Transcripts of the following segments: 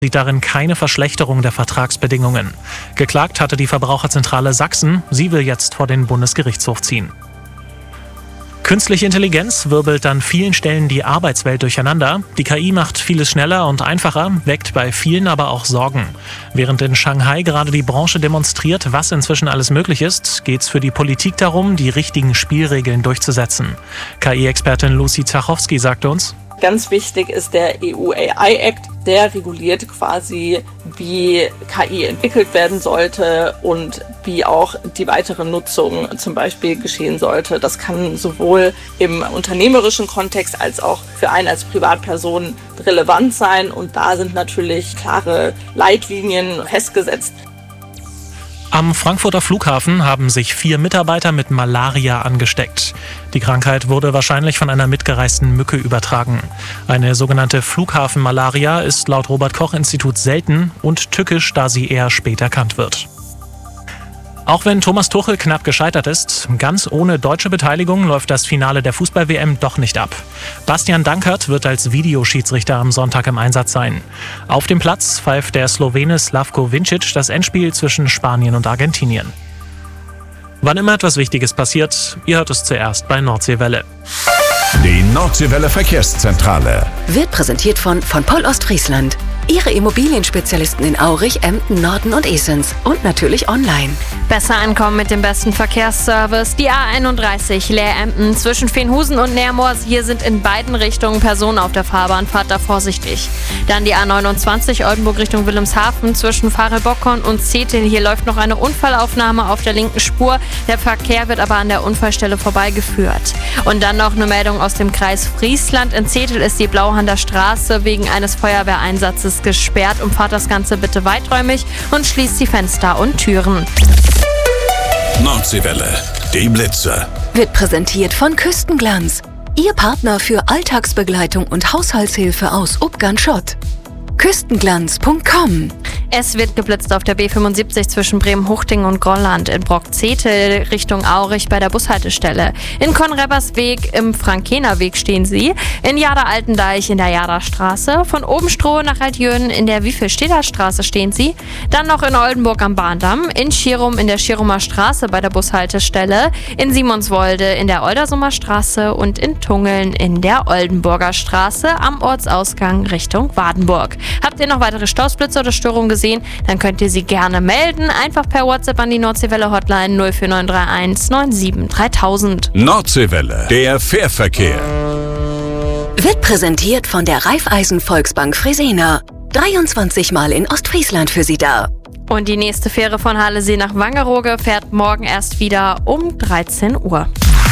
sieht darin keine Verschlechterung der Vertragsbedingungen. Geklagt hatte die Verbraucherzentrale Sachsen. Sie will jetzt vor den Bundesgerichtshof ziehen. Künstliche Intelligenz wirbelt an vielen Stellen die Arbeitswelt durcheinander. Die KI macht vieles schneller und einfacher, weckt bei vielen aber auch Sorgen. Während in Shanghai gerade die Branche demonstriert, was inzwischen alles möglich ist, geht es für die Politik darum, die richtigen Spielregeln durchzusetzen. KI-Expertin Lucy Zachowski sagte uns: Ganz wichtig ist der EU AI Act, der reguliert quasi, wie KI entwickelt werden sollte und wie auch die weitere Nutzung zum Beispiel geschehen sollte. Das kann sowohl im unternehmerischen Kontext als auch für einen als Privatperson relevant sein, und da sind natürlich klare Leitlinien festgesetzt. Am Frankfurter Flughafen haben sich 4 Mitarbeiter mit Malaria angesteckt. Die Krankheit wurde wahrscheinlich von einer mitgereisten Mücke übertragen. Eine sogenannte Flughafenmalaria ist laut Robert-Koch-Institut selten und tückisch, da sie eher spät erkannt wird. Auch wenn Thomas Tuchel knapp gescheitert ist, ganz ohne deutsche Beteiligung läuft das Finale der Fußball-WM doch nicht ab. Bastian Dankert wird als Videoschiedsrichter am Sonntag im Einsatz sein. Auf dem Platz pfeift der Slowene Slavko Vincic das Endspiel zwischen Spanien und Argentinien. Wann immer etwas Wichtiges passiert, ihr hört es zuerst bei Nordseewelle. Die Nordseewelle Verkehrszentrale wird präsentiert von Poll Ostfriesland. Ihre Immobilienspezialisten in Aurich, Emden, Norden und Esens und natürlich online. Besser ankommen mit dem besten Verkehrsservice. Die A31 Leer-Emden zwischen Veenhusen und Neermoor. Hier sind in beiden Richtungen Personen auf der Fahrbahn. Fahrt da vorsichtig. Dann die A29 Oldenburg Richtung Wilhelmshaven zwischen Farel-Bockhorn und Zetel. Hier läuft noch eine Unfallaufnahme auf der linken Spur. Der Verkehr wird aber an der Unfallstelle vorbeigeführt. Und dann noch eine Meldung aus dem Kreis Friesland. In Zetel ist die Blauhander Straße wegen eines Feuerwehreinsatzes gesperrt. Umfahrt das Ganze bitte weiträumig und schließt die Fenster und Türen. Nordseewelle, die Blitze. Wird präsentiert von Küstenglanz. Ihr Partner für Alltagsbegleitung und Haushaltshilfe aus Ubgern-Schott. Küstenglanz.com. Es wird geblitzt auf der B75 zwischen Bremen-Huchting und Grolland, in Brock-Zetel Richtung Aurich bei der Bushaltestelle. In Konrebersweg im Frankenerweg stehen Sie. In Jada-Altendeich in der Jada-Straße. Von Obenstrohe nach Altjönen in der Wiefelsteder-Straße stehen Sie. Dann noch in Oldenburg am Bahndamm, in Schirum in der Schirumer Straße bei der Bushaltestelle. In Simonswolde in der Oldersumer Straße und in Tungeln in der Oldenburger Straße am Ortsausgang Richtung Wadenburg. Habt ihr noch weitere Stausblitze oder Störungen gesehen? Dann könnt ihr sie gerne melden. Einfach per WhatsApp an die Nordseewelle Hotline 04931 97 3000. Nordseewelle, der Fährverkehr. Wird präsentiert von der Raiffeisen Volksbank Fresena. 23 Mal in Ostfriesland für Sie da. Und die nächste Fähre von Hallesee nach Wangerooge fährt morgen erst wieder um 13 Uhr.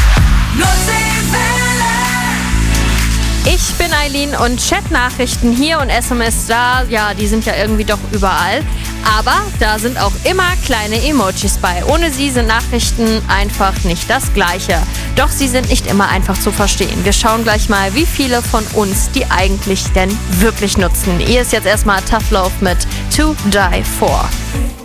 Ich bin Eileen und Chatnachrichten hier und SMS da, ja, die sind ja irgendwie doch überall. Aber da sind auch immer kleine Emojis bei. Ohne sie sind Nachrichten einfach nicht das Gleiche. Doch sie sind nicht immer einfach zu verstehen. Wir schauen gleich mal, wie viele von uns die eigentlich denn wirklich nutzen. Hier ist jetzt erstmal Tough Love mit To Die For.